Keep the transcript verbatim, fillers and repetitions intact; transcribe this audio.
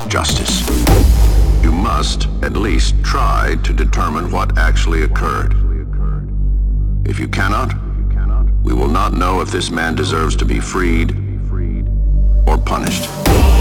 justice. You must at least try to determine what actually occurred. If you cannot, we will not know if this man deserves to be freed or punished.